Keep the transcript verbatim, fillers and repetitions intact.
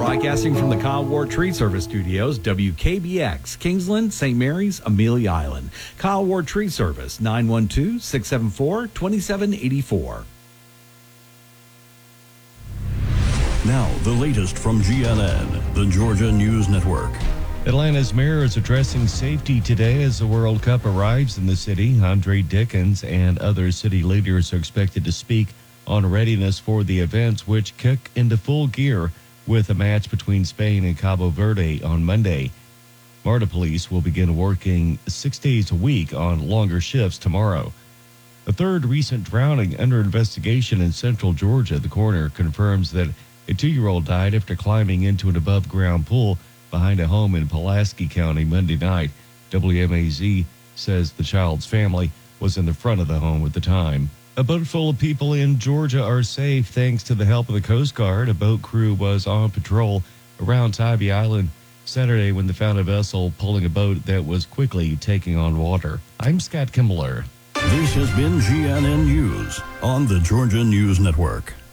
Broadcasting from the Kyle Ward Tree Service Studios, W K B X, Kingsland, Saint Mary's, Amelia Island. Kyle Ward Tree Service, nine one two, six seven four, two seven eight four. Now, the latest from G N N, the Georgia News Network. Atlanta's mayor is addressing safety today as the World Cup arrives in the city. Andre Dickens and other city leaders are expected to speak on readiness for the events, which kick into full gear with a match between Spain and Cabo Verde on Monday. MARTA police will begin working six days a week on longer shifts tomorrow. A third recent drowning under investigation in central Georgia. The coroner confirms that a two-year-old died after climbing into an above-ground pool behind a home in Pulaski County Monday night. W M A Z says the child's family was in the front of the home at the time. A boat full of people in Georgia are safe thanks to the help of the Coast Guard. A boat crew was on patrol around Tybee Island Saturday when they found a vessel pulling a boat that was quickly taking on water. I'm Scott Kimbler. This has been G N N News on the Georgia News Network.